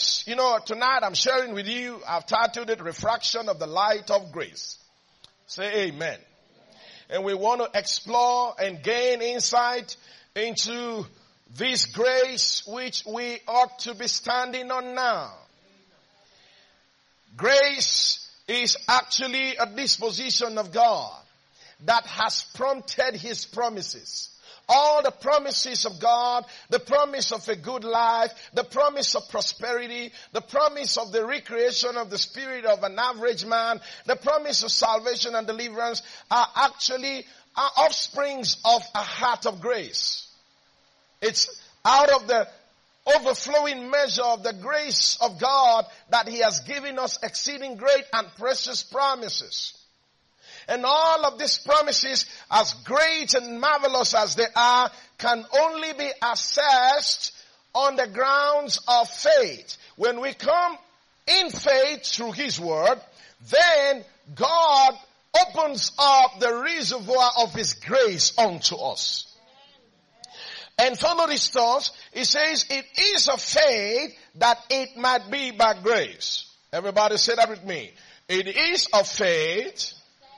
grace. You know, tonight I'm sharing with you, I've titled it Refraction of the Light of Grace. Say amen. And we want to explore and gain insight into this grace which we ought to be standing on now. Grace is actually a disposition of God that has prompted His promises. All the promises of God, the promise of a good life, the promise of prosperity, the promise of the recreation of the spirit of an average man, the promise of salvation and deliverance are actually offsprings of a heart of grace. It's out of the overflowing measure of the grace of God that He has given us exceeding great and precious promises. And all of these promises, as great and marvelous as they are, can only be assessed on the grounds of faith. When we come in faith through His word, then God opens up the reservoir of His grace unto us. And follow these thoughts. It says, it is of faith that it might be by grace. Everybody say that with me. It is of faith.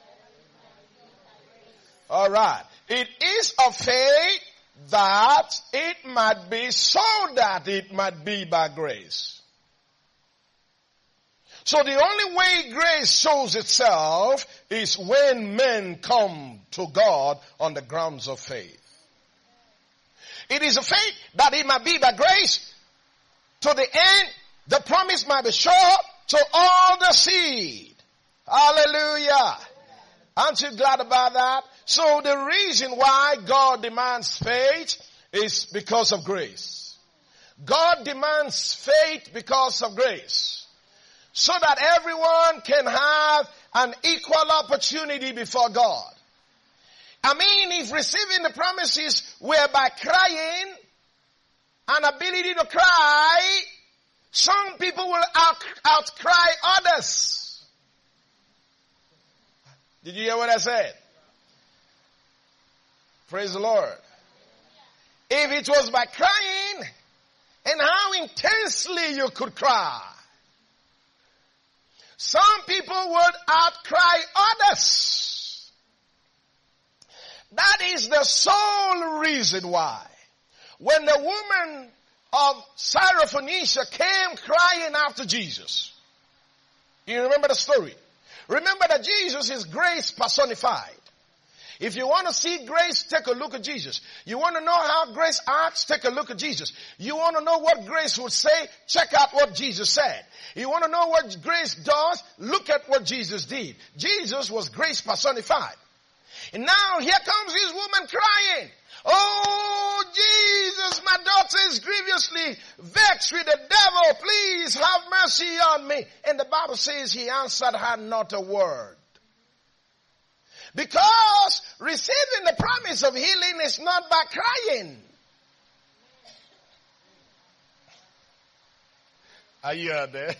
All right. It is of faith that it might be, so that it might be by grace. So the only way grace shows itself is when men come to God on the grounds of faith. It is a faith that it might be by grace, to the end the promise might be sure to all the seed. Hallelujah. Aren't you glad about that? So the reason why God demands faith is because of grace. God demands faith because of grace. So that everyone can have an equal opportunity before God. I mean, if receiving the promises were by crying, an ability to cry, some people will outcry others. Did you hear what I said? Praise the Lord. If it was by crying, and how intensely you could cry, some people would outcry others. That is the sole reason why, when the woman of Syrophoenicia came crying after Jesus, you remember the story? Remember that Jesus is grace personified. If you want to see grace, take a look at Jesus. You want to know how grace acts, take a look at Jesus. You want to know what grace would say, check out what Jesus said. You want to know what grace does, look at what Jesus did. Jesus was grace personified. And now here comes this woman crying. Oh, Jesus, my daughter is grievously vexed with the devil. Please have mercy on me. And the Bible says He answered her not a word. Because receiving the promise of healing is not by crying. Are you out there?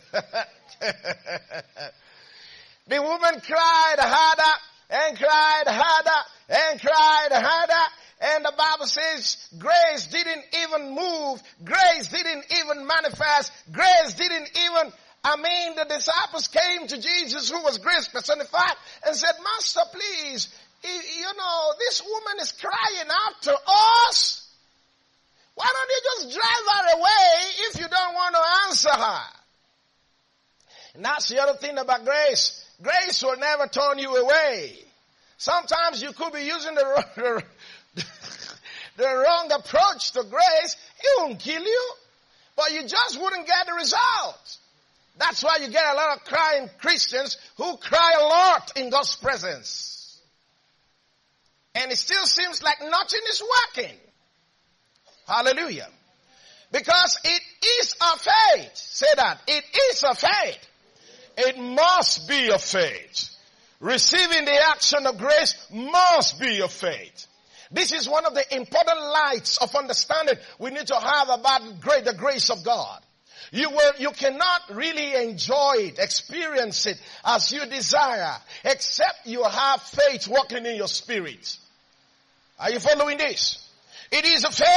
The woman cried harder and cried harder and cried harder. And the Bible says grace didn't even move. Grace didn't even manifest. Grace didn't even... the disciples came to Jesus, who was grace personified, and said, Master, please, this woman is crying after us. Why don't you just drive her away if you don't want to answer her? And that's the other thing about grace. Grace will never turn you away. Sometimes you could be using the wrong approach to grace. It won't kill you, but you just wouldn't get the result. That's why you get a lot of crying Christians who cry a lot in God's presence. And it still seems like nothing is working. Hallelujah. Because it is a faith. Say that. It is a faith. It must be a faith. Receiving the action of grace must be a faith. This is one of the important lights of understanding we need to have about the grace of God. You cannot really enjoy it, experience it as you desire, except you have faith working in your spirit. Are you following this? It is a faith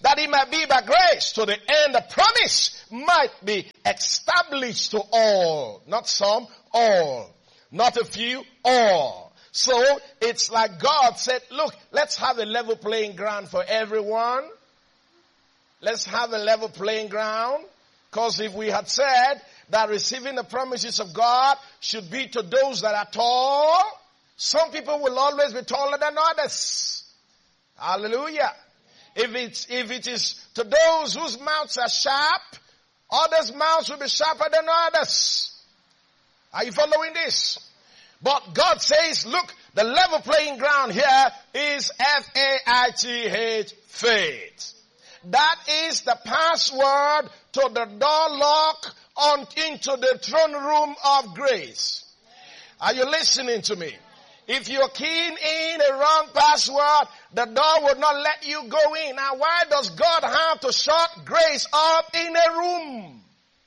that it might be by grace to the end the promise might be established to all. Not some, all. Not a few, all. So it's like God said, look, let's have a level playing ground for everyone. Let's have a level playing ground. Because if we had said that receiving the promises of God should be to those that are tall, some people will always be taller than others. Hallelujah. If it is to those whose mouths are sharp, others' mouths will be sharper than others. Are you following this? But God says, look, the level playing ground here is F-A-I-T-H, faith. That is the password to the door lock into the throne room of grace. Are you listening to me? If you key in a wrong password, the door will not let you go in. Now, why does God have to shut grace up in a room?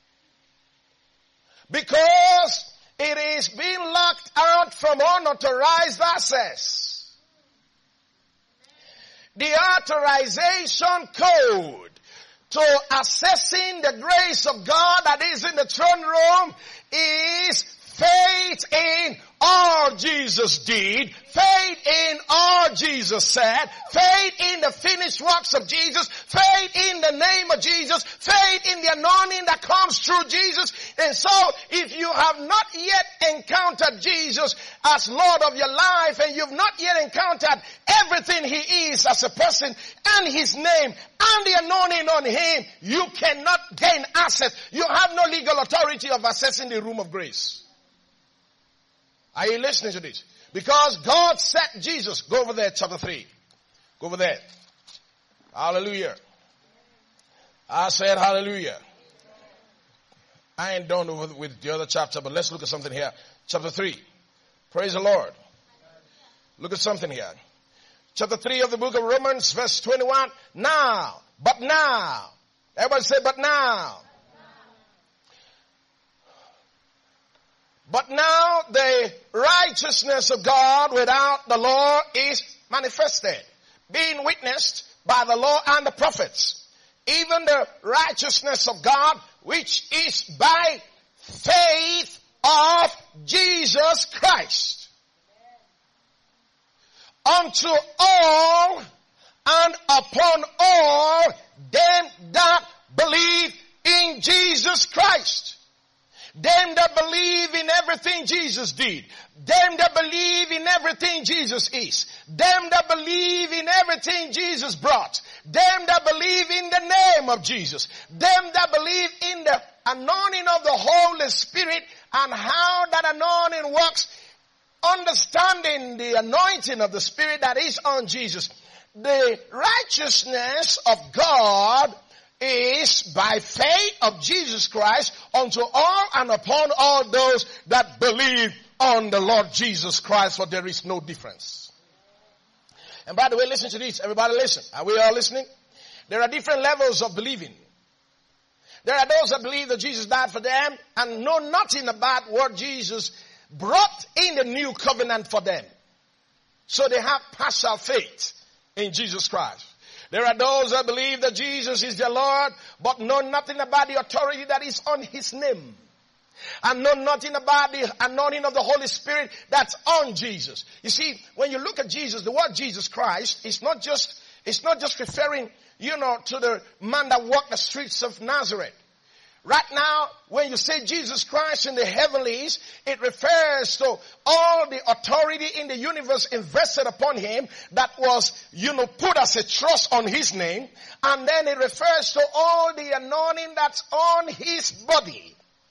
Because it is being locked out from unauthorized access. The authorization code to accessing the grace of God that is in the throne room is faith in all Jesus did, faith in all Jesus said, faith in the finished works of Jesus, faith in the name of Jesus, faith in the anointing that comes through Jesus. And so, if you have not yet encountered Jesus as Lord of your life, and you've not yet encountered everything He is as a person, and His name, and the anointing on Him, you cannot gain access. You have no legal authority of accessing the room of grace. Are you listening to this? Because God set Jesus. Go over there, chapter 3. Go over there. Hallelujah. I said hallelujah. I ain't done with the other chapter, but let's look at something here. Chapter 3. Praise the Lord. Look at something here. Chapter 3 of the book of Romans, verse 21. Now. Everybody say, but now. But now the righteousness of God without the law is manifested, being witnessed by the law and the prophets. Even the righteousness of God, which is by faith of Jesus Christ. Unto all and upon all them that believe in Jesus Christ. Them that believe in everything Jesus did. Them that believe in everything Jesus is. Them that believe in everything Jesus brought. Them that believe in the name of Jesus. Them that believe in the anointing of the Holy Spirit and how that anointing works. Understanding the anointing of the Spirit that is on Jesus. The righteousness of God is by faith of Jesus Christ unto all and upon all those that believe on the Lord Jesus Christ, for there is no difference. And by the way, listen to this. Everybody listen. Are we all listening? There are different levels of believing. There are those that believe that Jesus died for them and know nothing about what Jesus brought in the new covenant for them. So they have partial faith in Jesus Christ. There are those that believe that Jesus is their Lord, but know nothing about the authority that is on His name. And know nothing about the anointing of the Holy Spirit that's on Jesus. You see, when you look at Jesus, the word Jesus Christ is not just referring, to the man that walked the streets of Nazareth. Right now, when you say Jesus Christ in the heavenlies, it refers to all the authority in the universe invested upon Him that was, put as a trust on His name. And then it refers to all the anointing that's on His body.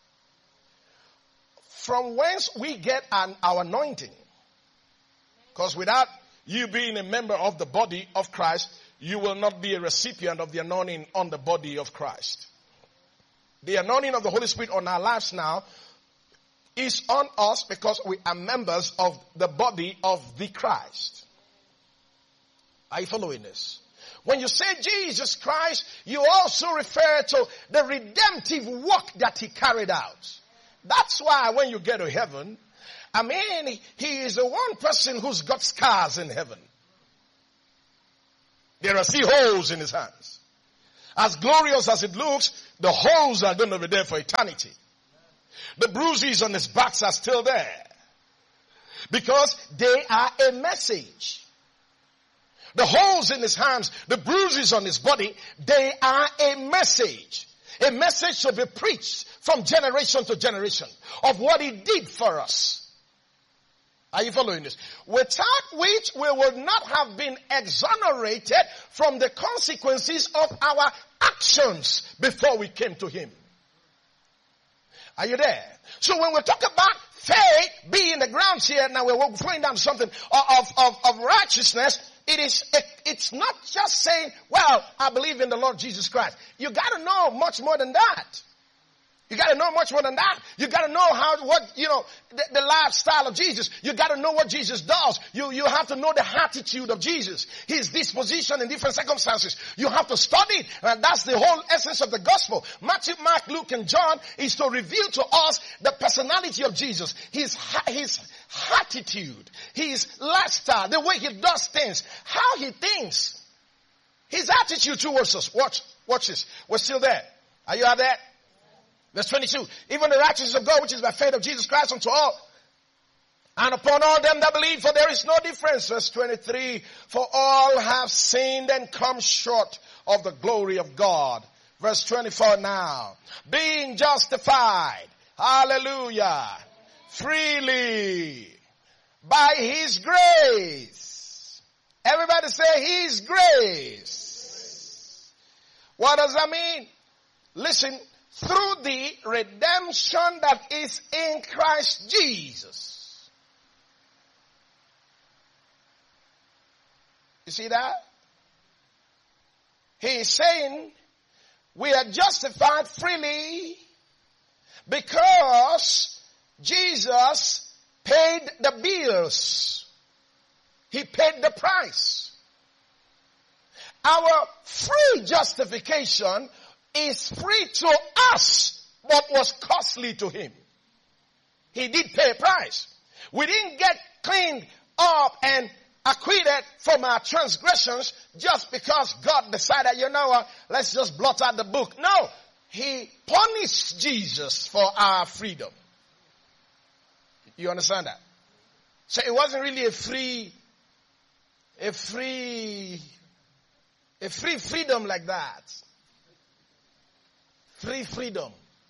From whence we get our anointing. Because without you being a member of the body of Christ, you will not be a recipient of the anointing on the body of Christ. The anointing of the Holy Spirit on our lives now is on us because we are members of the body of the Christ. Are you following this? When you say Jesus Christ, you also refer to the redemptive work that He carried out. That's why when you get to heaven, He is the one person who's got scars in heaven. There are still holes in His hands. As glorious as it looks, the holes are going to be there for eternity. The bruises on his backs are still there. Because they are a message. The holes in his hands, the bruises on his body, they are a message. A message should be preached from generation to generation of what he did for us. Are you following this? Without which we would not have been exonerated from the consequences of our actions before we came to him. Are you there? So when we talk about faith being the grounds here, now we're flowing down something of righteousness. It's not just saying, well, I believe in the Lord Jesus Christ. You got to know much more than that. You got to know much more than that. You got to know the lifestyle of Jesus. You got to know what Jesus does. You have to know the attitude of Jesus, his disposition in different circumstances. You have to study it. And that's the whole essence of the gospel. Matthew, Mark, Luke, and John is to reveal to us the personality of Jesus, his attitude, his lifestyle, the way he does things, how he thinks, his attitude towards us. Watch this. We're still there. Are you out there? Verse 22, even the righteousness of God, which is by faith of Jesus Christ unto all, and upon all them that believe, for there is no difference. Verse 23, for all have sinned and come short of the glory of God. Verse 24 now, being justified, hallelujah, freely, by his grace. Everybody say his grace. What does that mean? Listen. Through the redemption that is in Christ Jesus. You see that? He is saying we are justified freely because Jesus paid the bills. He paid the price. Our free justification is free to us, but was costly to him. He did pay a price. We didn't get cleaned up and acquitted from our transgressions just because God decided, you know what, let's just blot out the book. No, he punished Jesus for our freedom. You understand that? So it wasn't really a free freedom like that. Free freedom.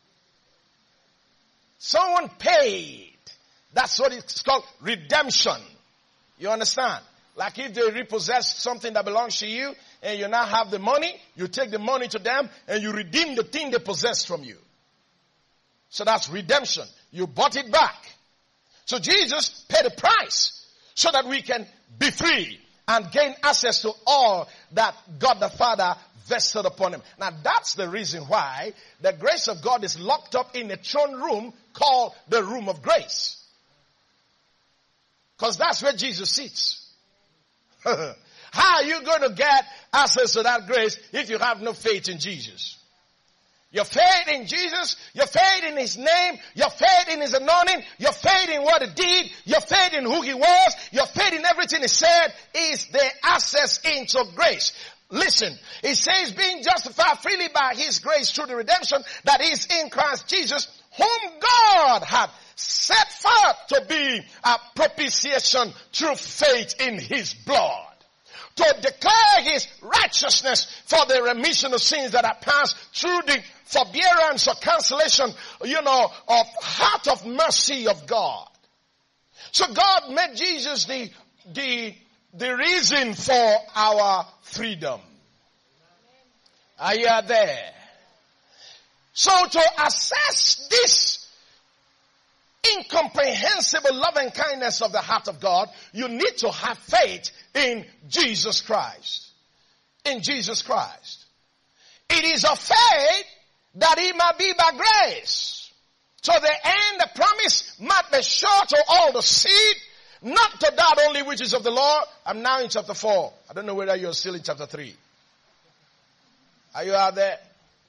Someone paid. That's what it's called, redemption. You understand? Like if they repossess something that belongs to you and you now have the money, you take the money to them and you redeem the thing they possessed from you. So that's redemption. You bought it back. So Jesus paid a price so that we can be free and gain access to all that God the Father vested upon him. Now that's the reason why the grace of God is locked up in a throne room called the room of grace. Because that's where Jesus sits. How are you going to get access to that grace if you have no faith in Jesus? Your faith in Jesus, your faith in his name, your faith in his anointing, your faith in what he did, your faith in who he was, your faith in everything he said is the access into grace. Listen, it says being justified freely by his grace through the redemption that is in Christ Jesus, whom God had set forth to be a propitiation through faith in his blood, to declare his righteousness for the remission of sins that are passed through the forbearance or cancellation, of heart of mercy of God. So God made Jesus the reason for our freedom. Are you there? So to assess this incomprehensible love and kindness of the heart of God, you need to have faith in Jesus Christ. In Jesus Christ. It is of faith that it might be by grace. To the end the promise might be sure to all the seed, not to that only which is of the Lord. I'm now in chapter 4. I don't know whether you're still in chapter 3. Are you out there?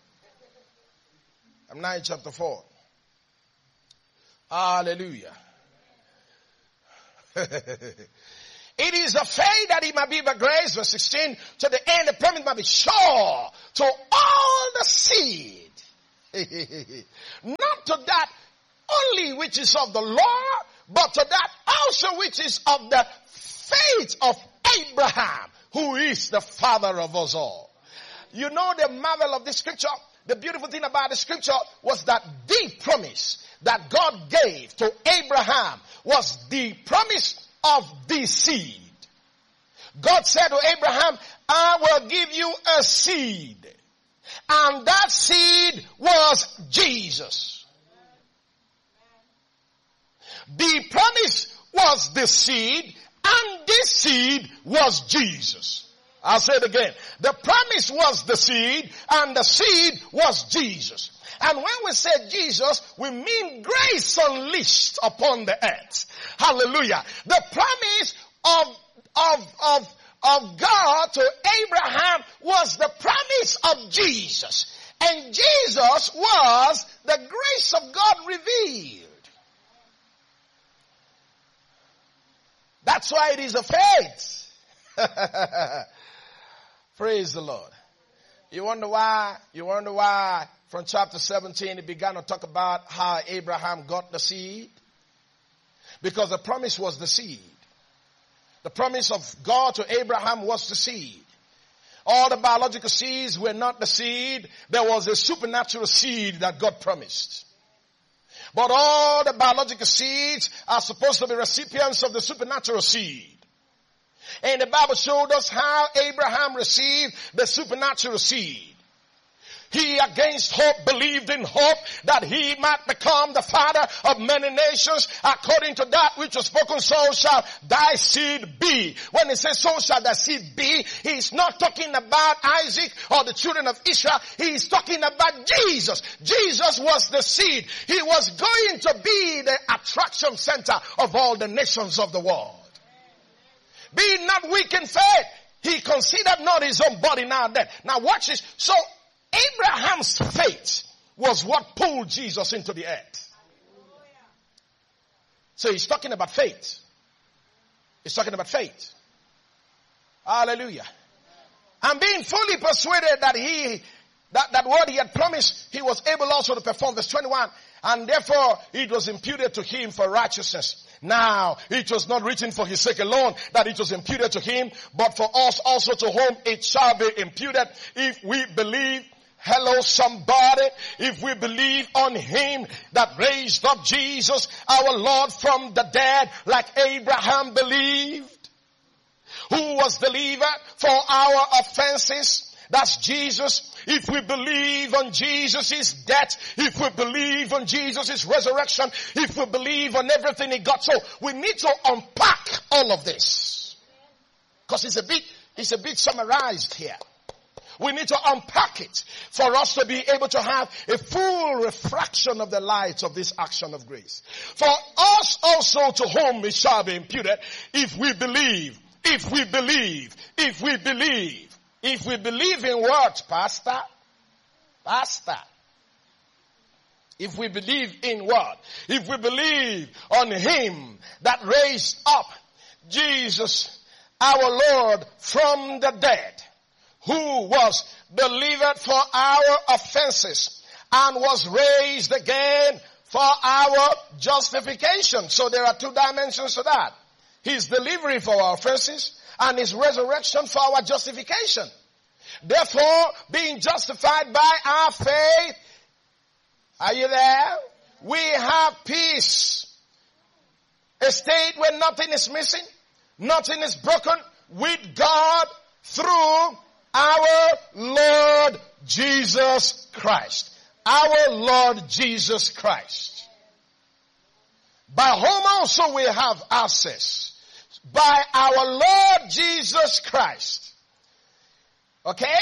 I'm now in chapter 4. Hallelujah. It is a faith that it might be by grace, verse 16, to the end the promise might be sure to all the seed. Not to that only which is of the law, but to that also which is of the faith of Abraham, who is the father of us all. You know the marvel of this scripture? The beautiful thing about the scripture was that the promise that God gave to Abraham was the promise of the seed. God said to Abraham, I will give you a seed. And that seed was Jesus. The promise was the seed, and this seed was Jesus. I'll say it again. The promise was the seed, and the seed was Jesus. And when we say Jesus, we mean grace unleashed upon the earth. Hallelujah. The promise of God to Abraham was the promise of Jesus. And Jesus was the grace of God revealed. That's why it is a faith. Praise the Lord. You wonder why from chapter 17 it began to talk about how Abraham got the seed? Because the promise was the seed. The promise of God to Abraham was the seed. All the biological seeds were not the seed. There was a supernatural seed that God promised. But all the biological seeds are supposed to be recipients of the supernatural seed. And the Bible showed us how Abraham received the supernatural seed. He, against hope, believed in hope that he might become the father of many nations. According to that which was spoken, so shall thy seed be. When he says, so shall thy seed be, he's not talking about Isaac or the children of Israel. He's talking about Jesus. Jesus was the seed. He was going to be the attraction center of all the nations of the world. Being not weak in faith, he considered not his own body now dead. Now watch this. So Abraham's faith was what pulled Jesus into the earth. So he's talking about faith. He's talking about faith. Hallelujah. And being fully persuaded that that what he had promised, he was able also to perform. Verse 21. And therefore it was imputed to him for righteousness. Now, it was not written for his sake alone that it was imputed to him, but for us also, to whom it shall be imputed if we believe. Hello somebody. If we believe on him that raised up Jesus, our Lord, from the dead, like Abraham believed, who was delivered for our offenses. That's Jesus. If we believe on Jesus' death, if we believe on Jesus' resurrection, if we believe on everything he got. So we need to unpack all of this. Because it's a bit summarized here. We need to unpack it for us to be able to have a full refraction of the light of this action of grace. For us also, to whom it shall be imputed, if we believe. If we believe in what, Pastor? If we believe in what? If we believe on him that raised up Jesus, our Lord, from the dead, who was delivered for our offenses and was raised again for our justification. So there are two dimensions to that. His delivery for our offenses and his resurrection for our justification. Therefore, being justified by our faith, are you there? We have peace. A state where nothing is missing, nothing is broken, with God through our Lord Jesus Christ. Our Lord Jesus Christ. By whom also we have access. By our Lord Jesus Christ. Okay?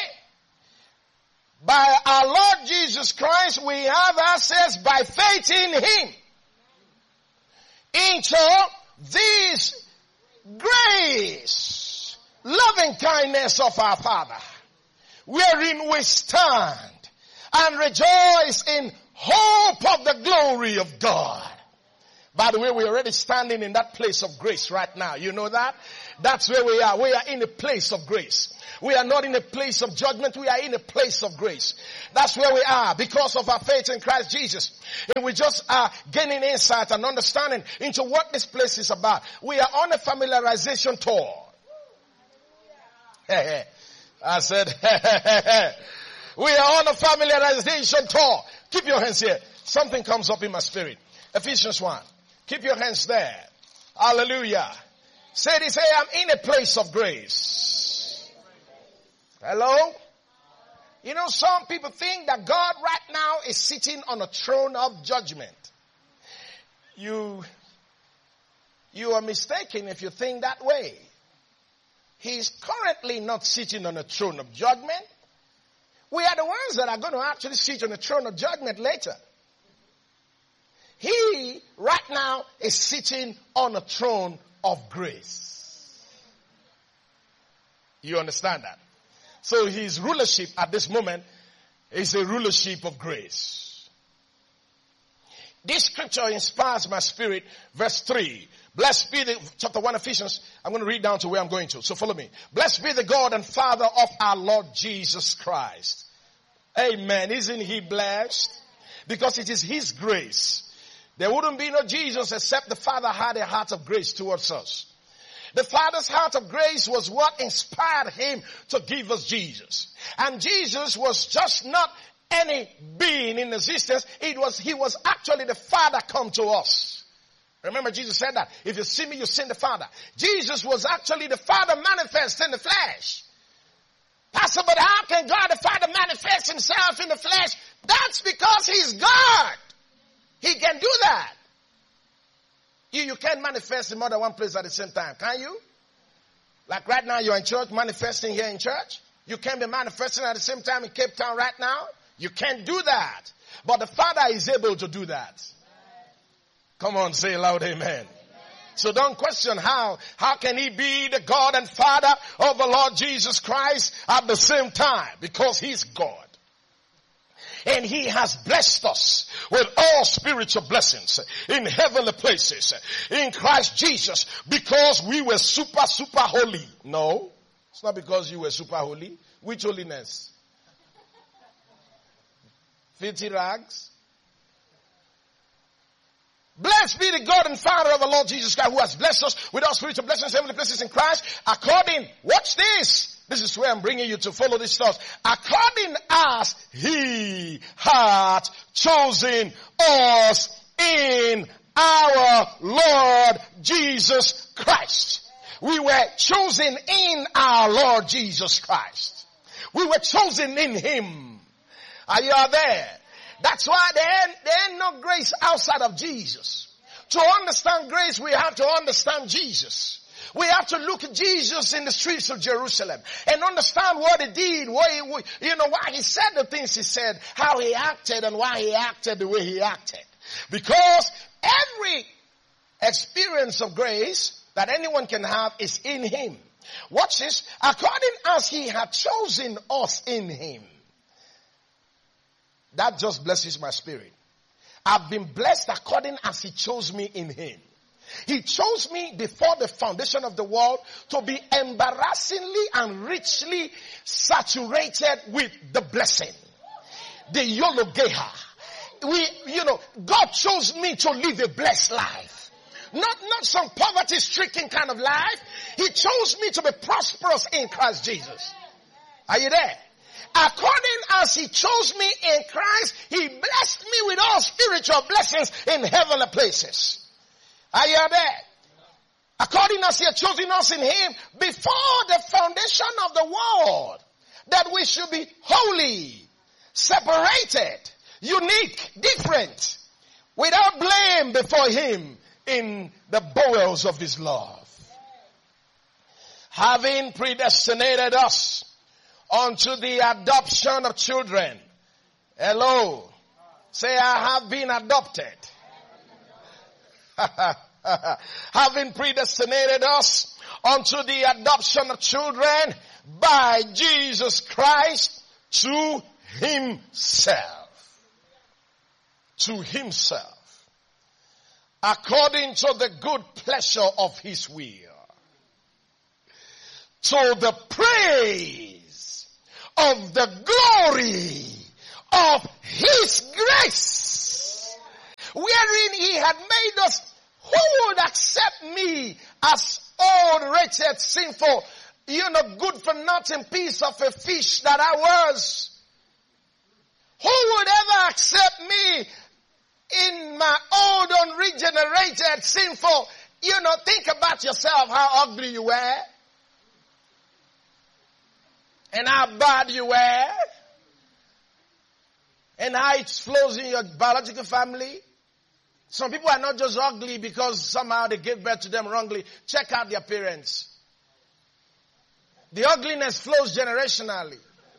By our Lord Jesus Christ we have access by faith in him into this grace, loving kindness of our Father, wherein we stand and rejoice in hope of the glory of God. By the way, we're already standing in that place of grace right now. You know that? That's where we are. We are in a place of grace. We are not in a place of judgment. We are in a place of grace. That's where we are because of our faith in Christ Jesus. And we just are gaining insight and understanding into what this place is about. We are on a familiarization tour. I said, we are on a familiarization tour. Keep your hands here. Something comes up in my spirit. Ephesians 1. Keep your hands there. Hallelujah. Say this, I'm in a place of grace. Hello? You know, some people think that God right now is sitting on a throne of judgment. You are mistaken if you think that way. He's currently not sitting on a throne of judgment. We are the ones that are going to actually sit on the throne of judgment later. He, right now, is sitting on a throne of grace. You understand that? So his rulership at this moment is a rulership of grace. This scripture inspires my spirit. Verse 3. Blessed be the, chapter 1 Ephesians, I'm going to read down to where I'm going to. So follow me. Blessed be the God and Father of our Lord Jesus Christ. Amen. Isn't he blessed? Because it is his grace. There wouldn't be no Jesus except the Father had a heart of grace towards us. The Father's heart of grace was what inspired him to give us Jesus. And Jesus was just not any being in existence. He was actually the Father come to us. Remember Jesus said that. If you see me, you see the Father. Jesus was actually the Father manifest in the flesh. Pastor, but how can God the Father manifest himself in the flesh? That's because he's God. He can do that. You can't manifest in more than one place at the same time, can you? Like right now you're in church, manifesting here in church. You can't be manifesting at the same time in Cape Town right now. You can't do that. But the Father is able to do that. Come on, say loud amen. So don't question how can he be the God and Father of the Lord Jesus Christ at the same time? Because he's God. And he has blessed us with all spiritual blessings in heavenly places in Christ Jesus because we were super holy. No, it's not because you were super holy. Which holiness? Filthy rags? Blessed be the God and Father of the Lord Jesus Christ who has blessed us with all spiritual blessings in heavenly places in Christ according, watch this. This is where I'm bringing you to follow this thought. According as he had chosen us in our Lord Jesus Christ. We were chosen in our Lord Jesus Christ. We were chosen in him. Are you out there? That's why there ain't no grace outside of Jesus. To understand grace, we have to understand Jesus. We have to look at Jesus in the streets of Jerusalem and understand what he did, why he said the things he said, how he acted and why he acted the way he acted. Because every experience of grace that anyone can have is in him. Watch this. According as he had chosen us in him. That just blesses my spirit. I've been blessed according as he chose me in him. He chose me before the foundation of the world to be embarrassingly and richly saturated with the blessing. The Yologeha. God chose me to live a blessed life. Not some poverty-stricken kind of life. He chose me to be prosperous in Christ Jesus. Are you there? According as he chose me in Christ, he blessed me with all spiritual blessings in heavenly places. Are you there? According as he had chosen us in him before the foundation of the world, that we should be holy, separated, unique, different, without blame before him in the bowels of his love. Having predestinated us unto the adoption of children. Hello. Say, I have been adopted. Having predestinated us unto the adoption of children by Jesus Christ to himself. To himself. according to the good pleasure of his will, to the praise of the glory of his grace, wherein he had made us. Who would accept me as old, wretched, sinful, good for nothing piece of a fish that I was? Who would ever accept me in my old, unregenerated, sinful? Think about yourself, how ugly you were. And how bad you were. And how it flows in your biological family. Some people are not just ugly because somehow they gave birth to them wrongly. Check out their parents. The ugliness flows generationally.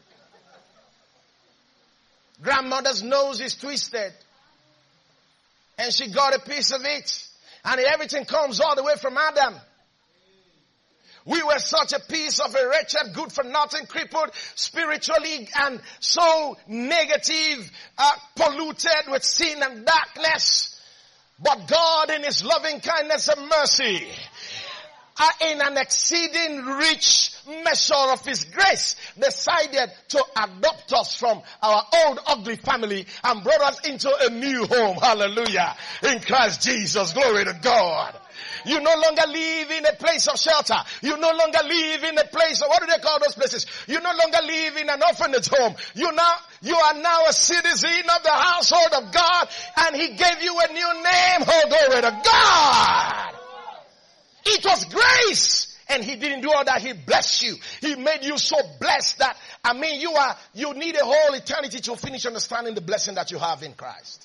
Grandmother's nose is twisted. And she got a piece of it. And everything comes all the way from Adam. We were such a piece of a wretched, good for nothing, crippled spiritually and so negative, polluted with sin and darkness. But God in his loving kindness and mercy, in an exceeding rich measure of his grace, decided to adopt us from our old ugly family and brought us into a new home. Hallelujah. In Christ Jesus. Glory to God. You no longer live in a place of shelter. You no longer live in a place of, what do they call those places? You no longer live in an orphanage home. You are now a citizen of the household of God, and he gave you a new name. Oh, glory to God. It was grace. And he didn't do all that. He blessed you. He made you so blessed that, you need a whole eternity to finish understanding the blessing that you have in Christ.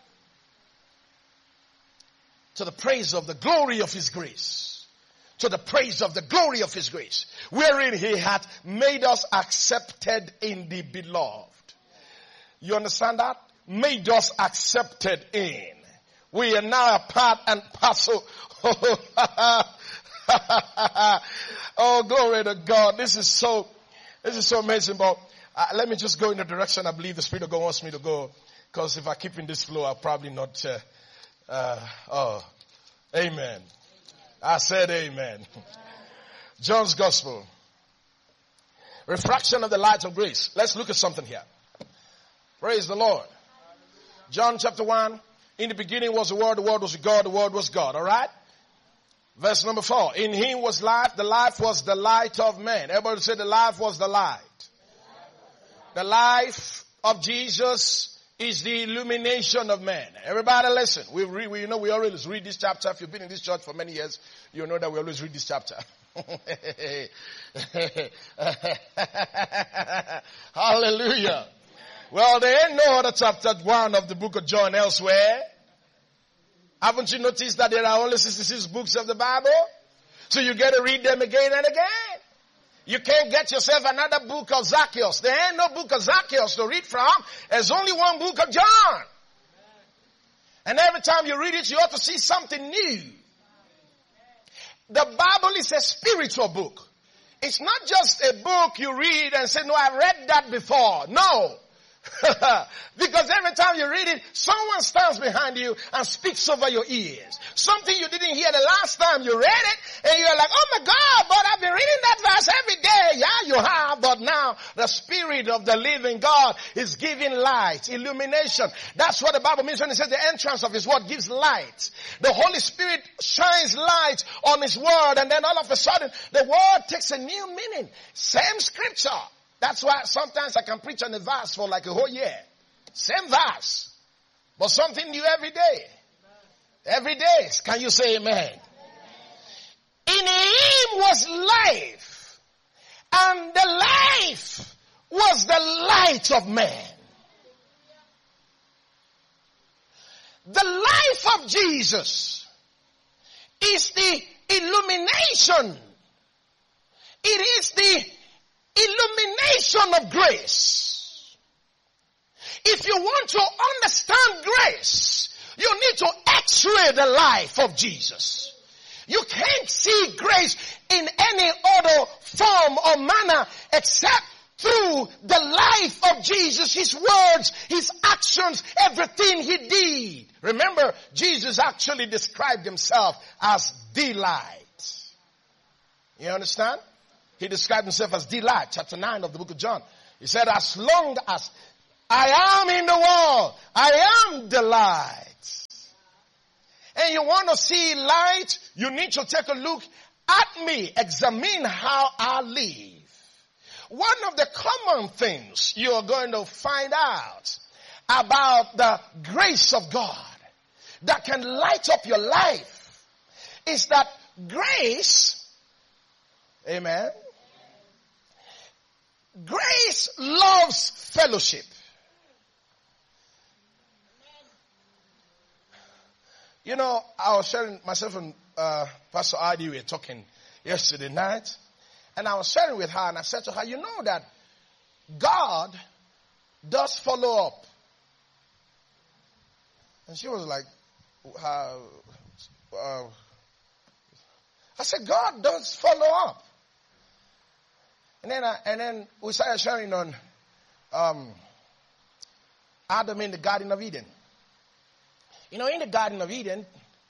To the praise of the glory of his grace. To the praise of the glory of his grace. Wherein he had made us accepted in the beloved. You understand that? Made us accepted in. We are now a part and parcel. Oh, glory to God. This is so amazing. But let me just go in the direction I believe the Spirit of God wants me to go. Because if I keep in this flow, I'll probably not... Amen. I said amen. John's Gospel. Refraction of the light of grace. Let's look at something here. Praise the Lord. John chapter 1. In the beginning was the Word was with God, the Word was God. Alright? Verse number 4. In him was life, the life was the light of men. Everybody say the life was the light. The life of Jesus is the illumination of man. Everybody listen. We always read this chapter. If you've been in this church for many years, you know that we always read this chapter. Hallelujah. Well, there ain't no other chapter 1 of the book of John elsewhere. Haven't you noticed that there are only 66 books of the Bible? So you get to read them again and again. You can't get yourself another book of Zacchaeus. There ain't no book of Zacchaeus to read from. There's only one book of John. And every time you read it, you ought to see something new. The Bible is a spiritual book. It's not just a book you read and say, no, I've read that before. No. Because every time you read it, someone stands behind you and speaks over your ears. Something you didn't hear the last time you read it, and you're like, oh my God, but I've been reading that verse every day. Yeah, you have, but now the Spirit of the living God is giving light, illumination. That's what the Bible means when it says the entrance of his word gives light. The Holy Spirit shines light on his word, and then all of a sudden, the word takes a new meaning. Same scripture. That's why sometimes I can preach on a verse for like a whole year. Same verse. But something new every day. Every day. Can you say amen? In him was life. And the life was the light of man. The life of Jesus is the illumination. It is the illumination of grace. If you want to understand grace, you need to x-ray the life of Jesus. You can't see grace in any other form or manner except through the life of Jesus, his words, his actions, everything he did. Remember, Jesus actually described himself as the light. You understand? He described himself as the light, chapter 9 of the book of John. He said, as long as I am in the world, I am the light. And you want to see light, you need to take a look at me, examine how I live. One of the common things you are going to find out about the grace of God that can light up your life is that grace, amen, grace loves fellowship. You know, I was sharing, myself and Pastor Adi, we were talking yesterday night. And I was sharing with her and I said to her, you know that God does follow up. And she was like, I said, God does follow up. And then we started sharing on Adam in the Garden of Eden. You know, in the Garden of Eden,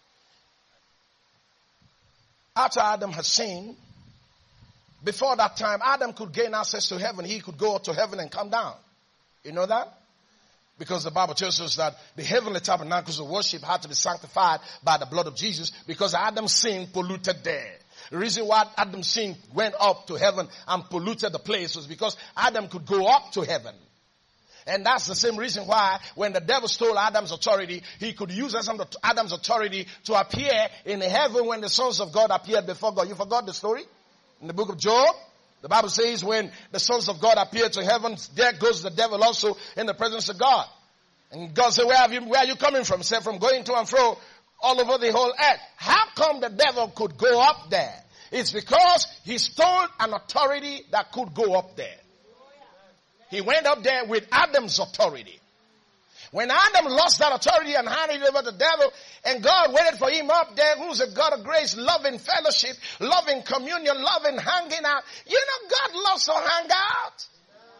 after Adam had sinned, before that time, Adam could gain access to heaven. He could go up to heaven and come down. You know that? Because the Bible tells us that the heavenly tabernacles of worship had to be sanctified by the blood of Jesus because Adam's sin polluted there. The reason why Adam's sin went up to heaven and polluted the place was because Adam could go up to heaven. And that's the same reason why when the devil stole Adam's authority, he could use Adam's authority to appear in heaven when the sons of God appeared before God. You forgot the story? In the book of Job, the Bible says when the sons of God appeared to heaven, there goes the devil also in the presence of God. And God said, where are you coming from? He said, from going to and fro all over the whole earth. How come the devil could go up there? It's because he stole an authority that could go up there. He went up there with Adam's authority. When Adam lost that authority and handed it over to the devil, and God waited for him up there, who's a God of grace, loving fellowship, loving communion, loving hanging out. You know, God loves to hang out.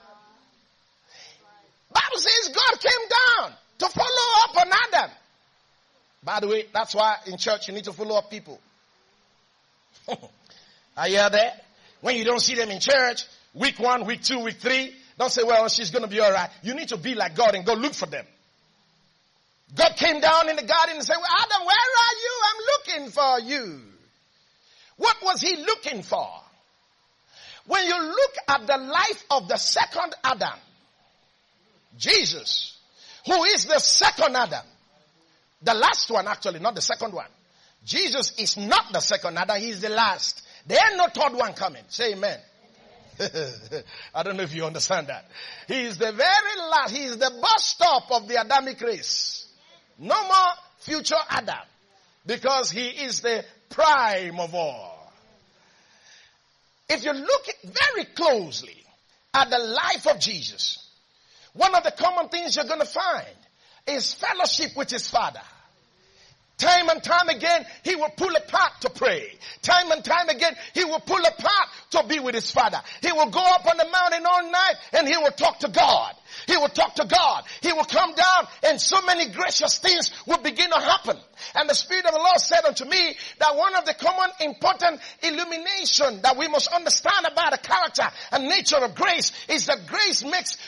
Bible says God came down to follow up on Adam. By the way, that's why in church you need to follow up people. Are you there? When you don't see them in church, week 1, week 2, week 3, don't say, well, she's going to be all right. You need to be like God and go look for them. God came down in the garden and said, well, Adam, where are you? I'm looking for you. What was he looking for? When you look at the life of the second Adam, Jesus, who is the second Adam, the last one actually, not the second one. Jesus is not the second Adam, he is the last. There ain't no third one coming. Say amen. I don't know if you understand that. He is the very last. He is the bus stop of the Adamic race. No more future Adam. Because he is the prime of all. If you look very closely at the life of Jesus, one of the common things you're going to find is fellowship with his Father. Time and time again, he will pull apart to pray. Time and time again, he will pull apart to be with his Father. He will go up on the mountain all night and he will talk to God. He will talk to God. He will come down and so many gracious things will begin to happen. And the Spirit of the Lord said unto me that one of the common important illumination that we must understand about the character and nature of grace is that grace makes,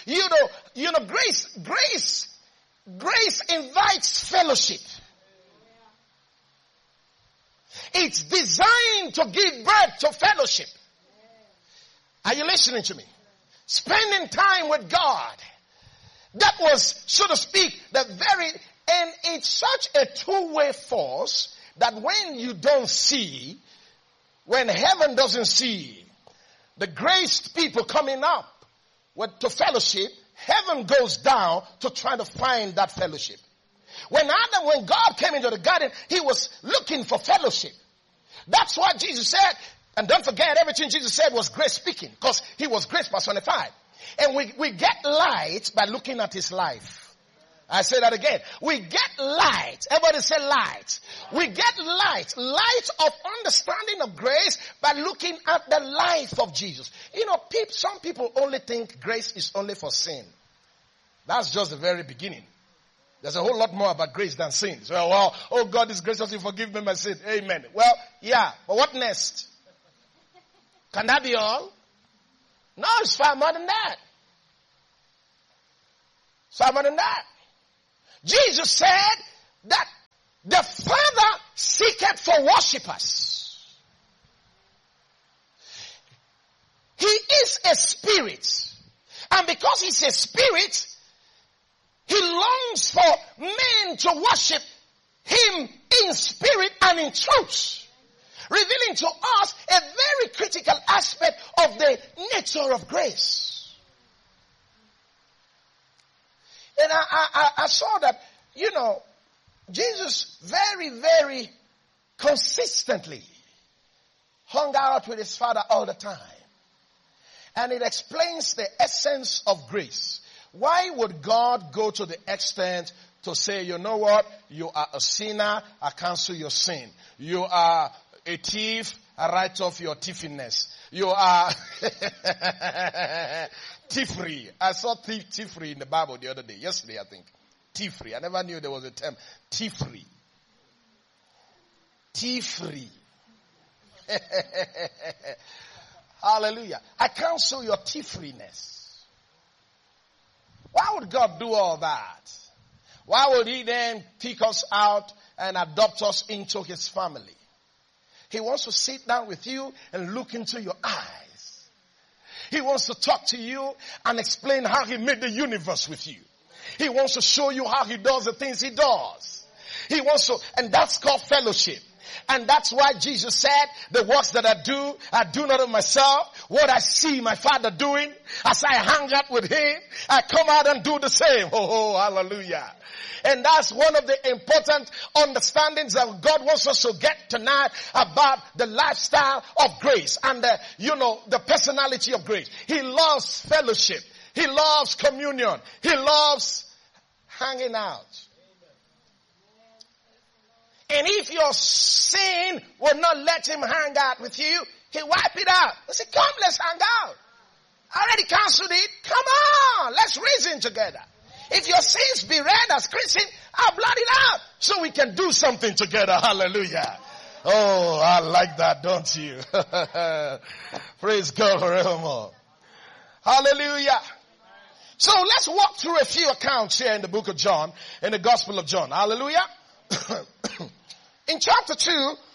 grace invites fellowship. It's designed to give birth to fellowship. Are you listening to me? Spending time with God. That was, so to speak, and it's such a two-way force that when you don't see, when heaven doesn't see, the graced people coming up to fellowship, heaven goes down to try to find that fellowship. When God came into the garden, he was looking for fellowship. That's what Jesus said. And don't forget, everything Jesus said was grace speaking, because he was grace personified. And we get light by looking at his life. I say that again. We get light. Everybody say light. We get light of understanding of grace by looking at the life of Jesus. You know, some people only think grace is only for sin. That's just the very beginning. There's a whole lot more about grace than sin. So, well, oh, God is gracious, you forgive me my sin. Amen. Well, yeah, but what next? Can that be all? No, it's far more than that. It's far more than that. Jesus said that the Father seeketh for worshippers. He is a spirit. And because he's a spirit, he longs for men to worship him in spirit and in truth. Revealing to us a very critical aspect of the nature of grace. And I saw that, you know, Jesus very, very consistently hung out with his Father all the time. And it explains the essence of grace. Why would God go to the extent to say, you know what, you are a sinner, I cancel your sin. You are a thief, I write off your thiefiness. You are thievery. I saw thievery in the Bible the other day, yesterday I think. Thievery. I never knew there was a term. Thievery. Thievery. Hallelujah. I cancel your thieferiness. Why would God do all that? Why would he then pick us out and adopt us into his family? He wants to sit down with you and look into your eyes. He wants to talk to you and explain how he made the universe with you. He wants to show you how he does the things he does. He wants to, and that's called fellowship. And that's why Jesus said, the works that I do not of myself. What I see my Father doing, as I hang out with him, I come out and do the same. Oh, hallelujah. And that's one of the important understandings that God wants us to get tonight about the lifestyle of grace and the personality of grace. He loves fellowship. He loves communion. He loves hanging out. And if your sin will not let him hang out with you, he'll wipe it out. He said, come, let's hang out. I already canceled it. Come on, let's reason together. If your sins be red as Christian, I'll blot it out so we can do something together. Hallelujah. Oh, I like that, don't you? Praise God forevermore. Hallelujah. So let's walk through a few accounts here in the book of John, in the Gospel of John. Hallelujah. In chapter 2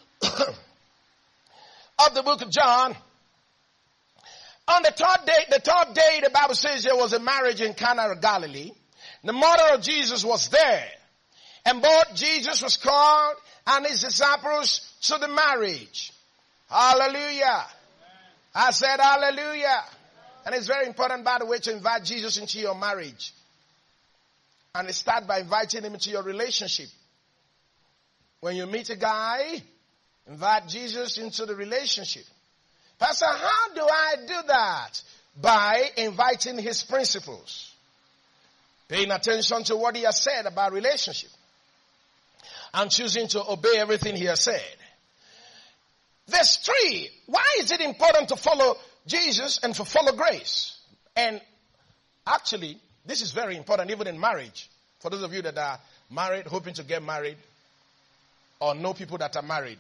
of the book of John, on the third day, the Bible says there was a marriage in Cana of Galilee. The mother of Jesus was there. And both Jesus was called and his disciples to the marriage. Hallelujah. I said hallelujah. And it's very important, by the way, to invite Jesus into your marriage. And start by inviting him into your relationship. When you meet a guy, invite Jesus into the relationship. Pastor, how do I do that? By inviting his principles. Paying attention to what he has said about relationship. And choosing to obey everything he has said. Verse 3. Why is it important to follow Jesus and to follow grace? And actually, this is very important even in marriage. For those of you that are married, hoping to get married, or know people that are married.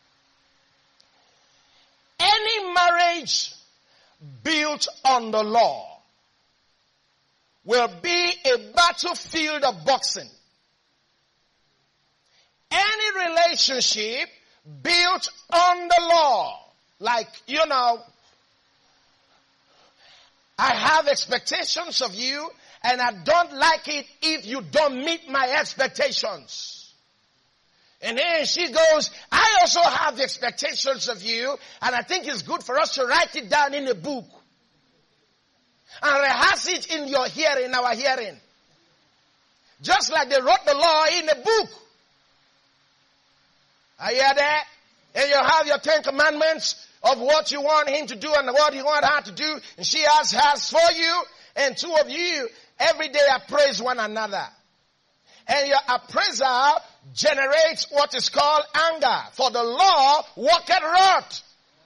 Any marriage built on the law will be a battlefield of boxing. Any relationship built on the law, like, I have expectations of you and I don't like it if you don't meet my expectations. And then she goes, I also have the expectations of you, and I think it's good for us to write it down in a book. And rehearse it in your hearing, our hearing. Just like they wrote the law in a book. Are you there? And you have your 10 commandments of what you want him to do and what you want her to do. And she has for you, and two of you every day appraise one another. And your appraiser generates what is called anger. For the law worketh wrath.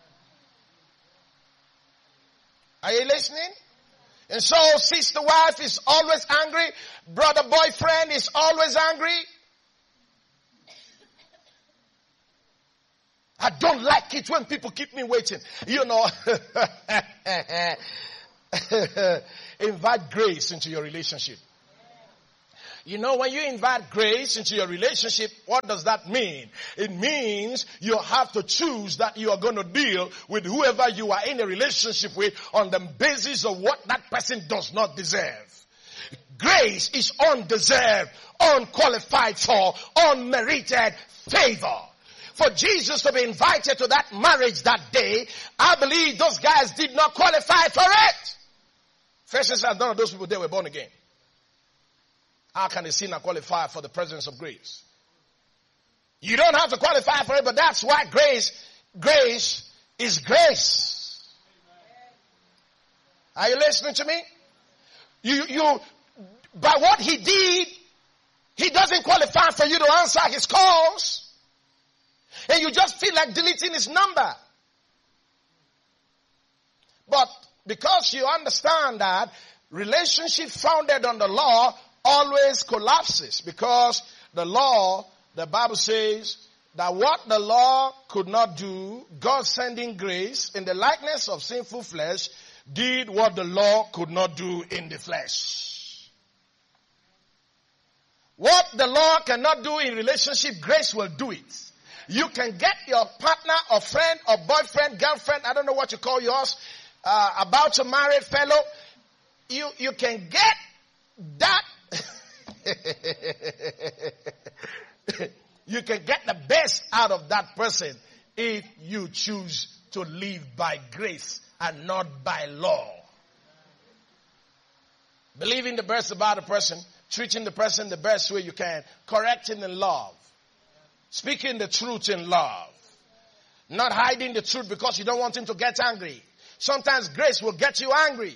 Are you listening? And so sister wife is always angry. Brother boyfriend is always angry. I don't like it when people keep me waiting. You know, invite grace into your relationship. You know, when you invite grace into your relationship, what does that mean? It means you have to choose that you are going to deal with whoever you are in a relationship with on the basis of what that person does not deserve. Grace is undeserved, unqualified for, unmerited favor. For Jesus to be invited to that marriage that day, I believe those guys did not qualify for it. First and foremost, none of those people there were born again. How can a sinner qualify for the presence of grace? You don't have to qualify for it, but that's why grace is grace. Are you listening to me? You, by what he did, he doesn't qualify for you to answer his calls. And you just feel like deleting his number. But because you understand that relationship founded on the law always collapses, because the law, the Bible says that what the law could not do, God sending grace in the likeness of sinful flesh did what the law could not do in the flesh. What the law cannot do in relationship, grace will do it. You can get your partner or friend or boyfriend, girlfriend, I don't know what you call yours, about to marry fellow. You can get that. You can get the best out of that person if you choose to live by grace and not by law. Believing the best about a person, treating the person the best way you can, correcting in love, speaking the truth in love, not hiding the truth because you don't want him to get angry. Sometimes grace will get you angry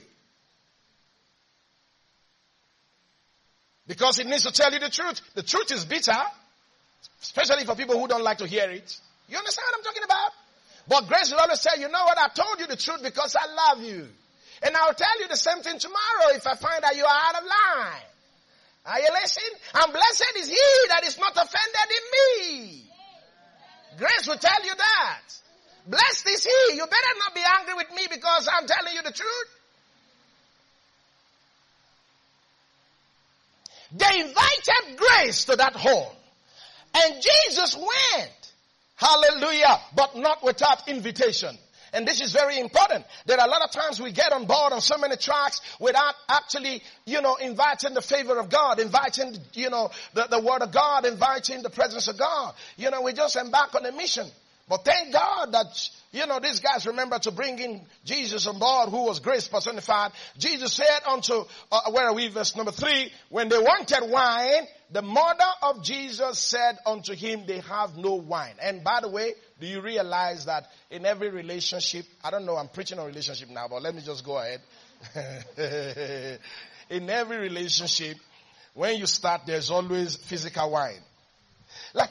because it needs to tell you the truth. The truth is bitter, especially for people who don't like to hear it. You understand what I'm talking about? But grace will always say, you know what, I told you the truth because I love you. And I'll tell you the same thing tomorrow if I find out you are out of line. Are you listening? And blessed is he that is not offended in me. Grace will tell you that. Blessed is he. You better not be angry with me because I'm telling you the truth. They invited grace to that home. And Jesus went. Hallelujah. But not without invitation. And this is very important. There are a lot of times we get on board on so many tracks without actually, inviting the favor of God, inviting, the word of God, inviting the presence of God. We just embark on a mission. But thank God that, these guys remember to bring in Jesus on board, who was grace personified. Jesus said unto, where are we, verse number 3, when they wanted wine, the mother of Jesus said unto him, they have no wine. And by the way, do you realize that in every relationship, I don't know, I'm preaching on relationship now, but let me just go ahead. In every relationship, when you start, there's always physical wine. Like,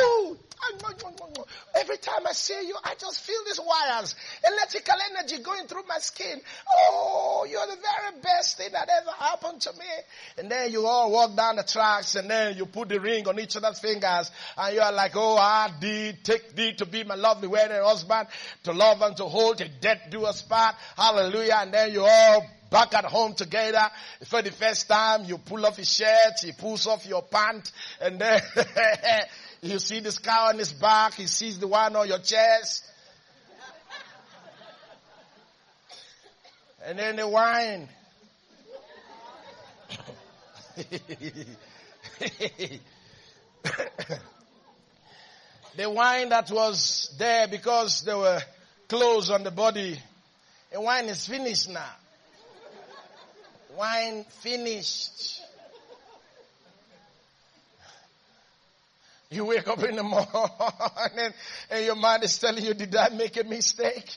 every time I see you, I just feel these wires, electrical energy going through my skin. Oh, you're the very best thing that ever happened to me. And then you all walk down the tracks, and then you put the ring on each other's fingers, and you are like, oh, I did take thee to be my lovely wedding husband, to love and to hold, till death do us part. Hallelujah. And then you all back at home together. For the first time, you pull off his shirt, he pulls off your pant, and then you see the scar on his back, he sees the one on your chest. And then the wine. The wine that was there because there were clothes on the body. The wine is finished now. Wine finished. You wake up in the morning and your mind is telling you, did I make a mistake?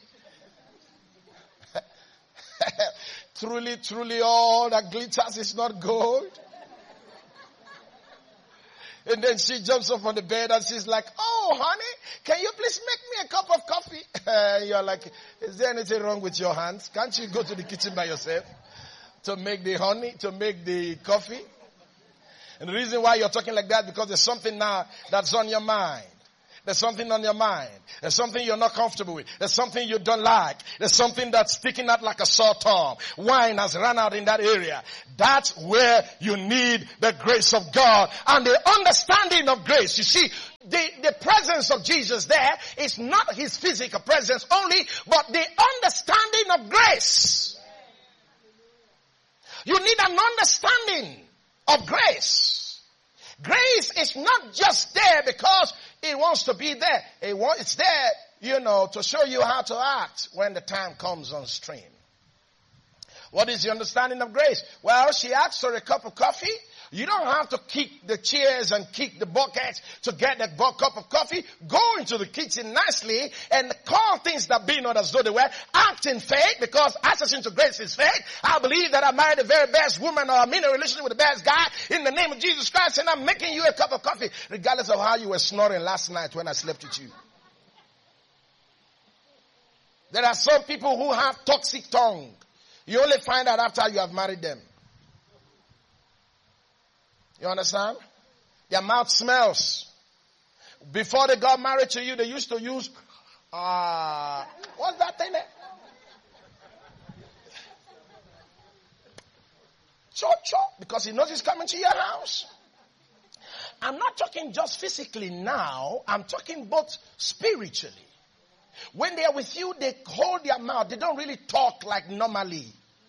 Truly, all that glitters is not gold. And then she jumps up on the bed and she's like, oh, honey, can you please make me a cup of coffee? You're like, is there anything wrong with your hands? Can't you go to the kitchen by yourself to make the honey, to make the coffee? And the reason why you're talking like that, because there's something now that's on your mind. There's something on your mind. There's something you're not comfortable with. There's something you don't like. There's something that's sticking out like a sore thumb. Wine has run out in that area. That's where you need the grace of God and the understanding of grace. You see, the presence of Jesus there is not his physical presence only, but the understanding of grace. You need an understanding of grace. Grace is not just there because it wants to be there. It's there, to show you how to act when the time comes on stream. What is the understanding of grace? Well, she asked for a cup of coffee. You don't have to kick the chairs and kick the buckets to get that cup of coffee. Go into the kitchen nicely and call things that be not as though they were. Act in faith, because access into grace is faith. I believe that I married the very best woman, or I'm in a relationship with the best guy in the name of Jesus Christ, and I'm making you a cup of coffee regardless of how you were snoring last night when I slept with you. There are some people who have toxic tongue. You only find out after you have married them. You understand? Their mouth smells. Before they got married to you, they used to use, what's that thing there? Chop, because he knows he's coming to your house. I'm not talking just physically now. I'm talking both spiritually. When they are with you, they hold their mouth. They don't really talk like normally.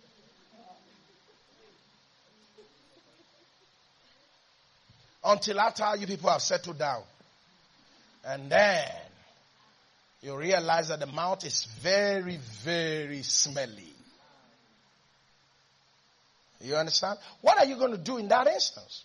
Until after you people have settled down. And then you realize that the mouth is very, very smelly. You understand? What are you going to do in that instance?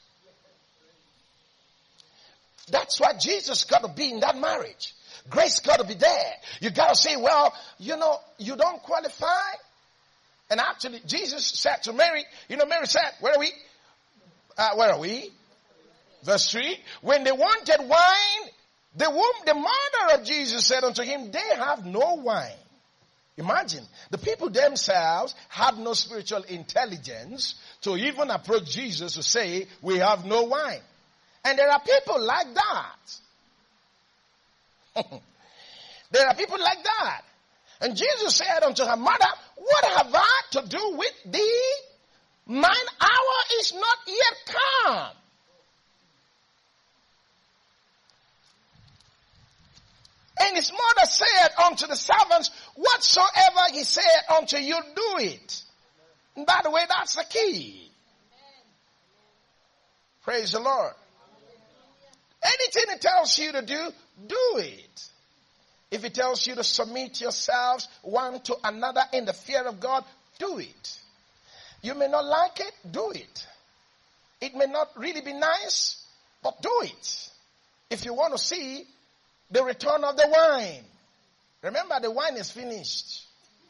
That's why Jesus got to be in that marriage. Grace got to be there. You got to say, well, you don't qualify. And actually, Jesus said to Mary, Mary said, where are we? Verse 3, when they wanted wine, the mother of Jesus said unto him, they have no wine. Imagine, the people themselves had no spiritual intelligence to even approach Jesus to say, we have no wine. And there are people like that. There are people like that. And Jesus said unto her mother, what have I to do with thee? Mine hour is not yet come. And his mother said unto the servants, whatsoever he said unto you, do it. And by the way, that's the key. Praise the Lord. Anything he tells you to do, do it. If he tells you to submit yourselves one to another in the fear of God, do it. You may not like it, do it. It may not really be nice, but do it. If you want to see the return of the wine. Remember, the wine is finished.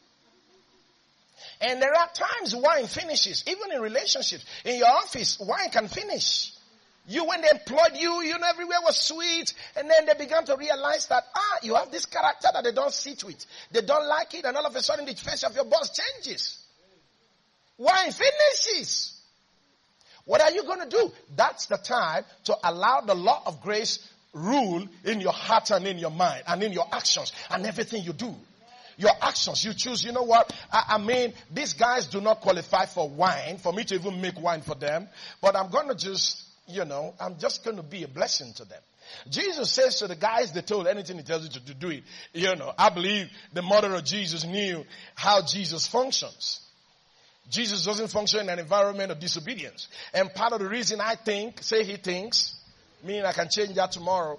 And there are times wine finishes, even in relationships. In your office, wine can finish. When they employed you, everywhere was sweet. And then they began to realize that, you have this character that they don't sit with. They don't like it, and all of a sudden the face of your boss changes. Wine finishes. What are you going to do? That's the time to allow the law of grace rule in your heart and in your mind and in your actions and everything you do. Your actions, you choose, you know what? I mean, these guys do not qualify for wine, for me to even make wine for them. But I'm going to just, I'm just going to be a blessing to them. Jesus says to the guys, they told anything he tells you to do it. I believe the mother of Jesus knew how Jesus functions. Jesus doesn't function in an environment of disobedience. And part of the reason I think, say he thinks, meaning I can change that tomorrow.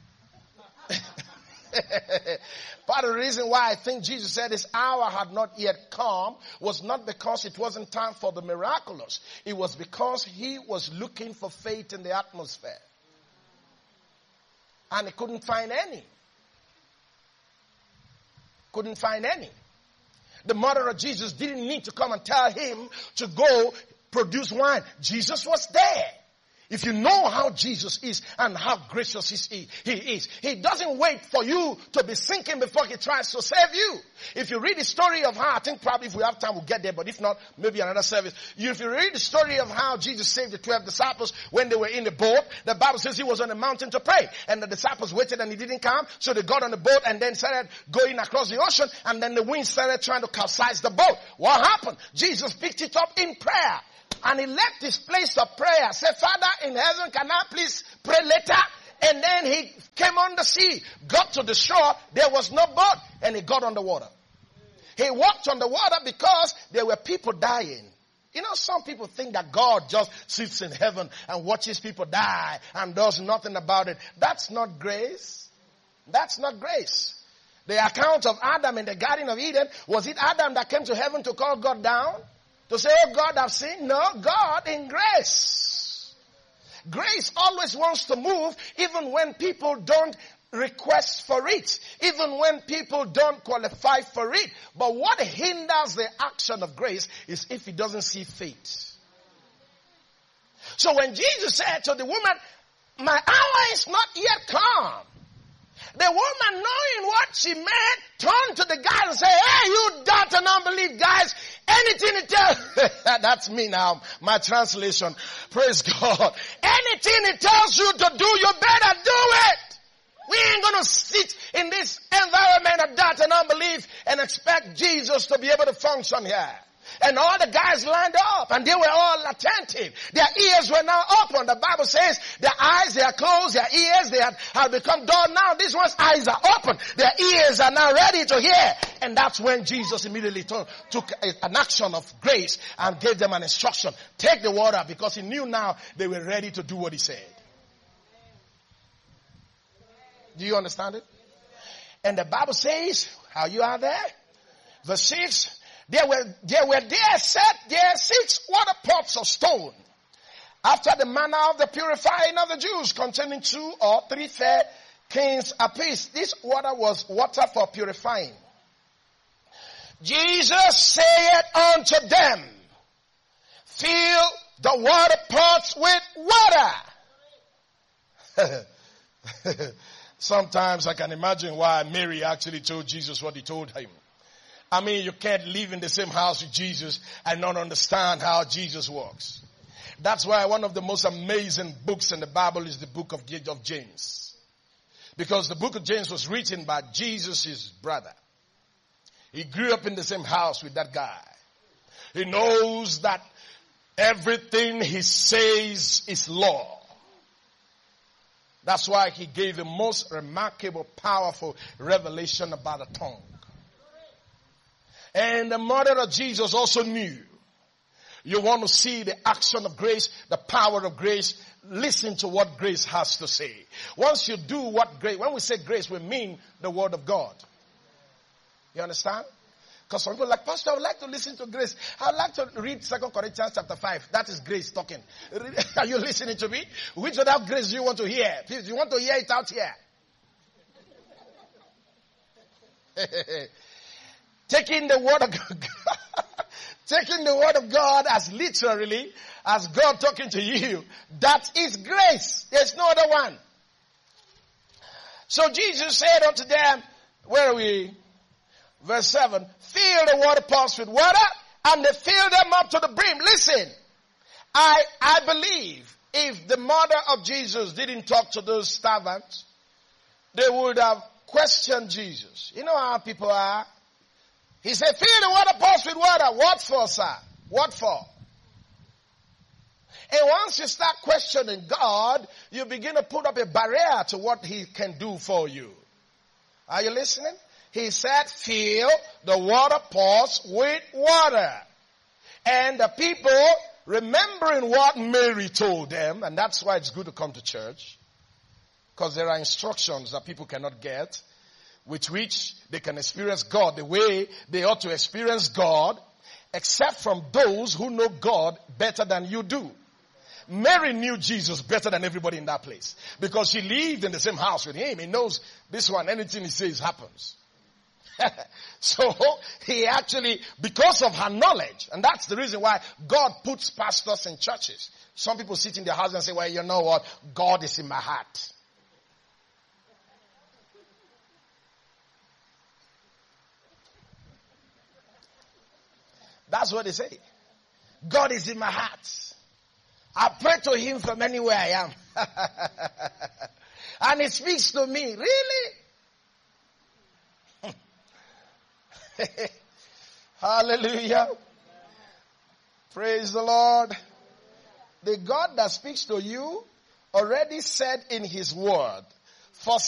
Part of the reason why I think Jesus said his hour had not yet come was not because it wasn't time for the miraculous. It was because he was looking for faith in the atmosphere. And he couldn't find any. Couldn't find any. The mother of Jesus didn't need to come and tell him to go produce wine. Jesus was there. If you know how Jesus is and how gracious he is, he doesn't wait for you to be sinking before he tries to save you. If you read the story of how, I think probably if we have time we'll get there, but if not, maybe another service. If you read the story of how Jesus saved the 12 disciples when they were in the boat, the Bible says he was on the mountain to pray. And the disciples waited and he didn't come, so they got on the boat and then started going across the ocean, and then the wind started trying to capsize the boat. What happened? Jesus picked it up in prayer. And he left his place of prayer. Said, Father in heaven, can I please pray later? And then he came on the sea, got to the shore. There was no boat, and he got on the water. He walked on the water because there were people dying. You know, some people think that God just sits in heaven and watches people die and does nothing about it. That's not grace. That's not grace. The account of Adam in the Garden of Eden, was it Adam that came to heaven to call God down? To say, oh God, I've sinned? No, God in grace. Grace always wants to move even when people don't request for it. Even when people don't qualify for it. But what hinders the action of grace is if he doesn't see faith. So when Jesus said to the woman, my hour is not yet come, the woman, knowing what she meant, turned to the guy and said, hey, you doubt and unbelief guys, anything it tells, that's me now, my translation, praise God. Anything it tells you to do, you better do it. We ain't gonna sit in this environment of doubt and unbelief and expect Jesus to be able to function here. And all the guys lined up and they were all attentive. Their ears were now open. The Bible says their eyes, they are closed, their ears, they have become dull. Now these ones' eyes are open. Their ears are now ready to hear. And that's when Jesus immediately took an action of grace and gave them an instruction. Take the water, because he knew now they were ready to do what he said. Do you understand it? And the Bible says, how you are there? Verse 6. There were set there 6 water pots of stone, after the manner of the purifying of the Jews, containing 2 or 3 fair kings apiece. This water was water for purifying. Jesus said unto them, fill the water pots with water. Sometimes I can imagine why Mary actually told Jesus what he told him. I mean, you can't live in the same house with Jesus and not understand how Jesus works. That's why one of the most amazing books in the Bible is the book of James. Because the book of James was written by Jesus' brother. He grew up in the same house with that guy. He knows that everything he says is law. That's why he gave the most remarkable, powerful revelation about the tongue. And the mother of Jesus also knew. You want to see the action of grace, the power of grace, listen to what grace has to say. Once you do what grace, when we say grace, we mean the word of God. You understand? Because some people are like, Pastor, I would like to listen to grace. I would like to read 2 Corinthians chapter 5. That is grace talking. Are you listening to me? Which of that grace do you want to hear? Please, you want to hear it out here? Taking the word of God, taking the word of God as literally as God talking to you, that is grace. There's no other one. So Jesus said unto them, where are we? Verse 7, fill the water pots with water, and they filled them up to the brim. Listen, I believe if the mother of Jesus didn't talk to those servants, they would have questioned Jesus. You know how people are? He said, fill the water pots with water. What for, sir? What for? And once you start questioning God, you begin to put up a barrier to what he can do for you. Are you listening? He said, fill the water pots with water. And the people, remembering what Mary told them, and that's why it's good to come to church, because there are instructions that people cannot get, with which they can experience God the way they ought to experience God, except from those who know God better than you do. Mary knew Jesus better than everybody in that place, because she lived in the same house with him. He knows this one, anything he says happens. So he actually, because of her knowledge, and that's the reason why God puts pastors in churches, Some people sit in their house and say, well, you know what? God is in my heart. That's what they say. God is in my heart. I pray to him from anywhere I am. And he speaks to me. Really? Hallelujah. Praise the Lord. The God that speaks to you already said in his word, for